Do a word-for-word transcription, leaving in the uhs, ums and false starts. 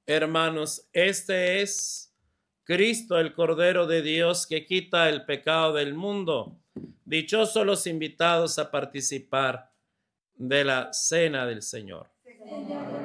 Hermanos, este es Cristo, el Cordero de Dios, que quita el pecado del mundo. Dichosos los invitados a participar de la cena del Señor. Señor,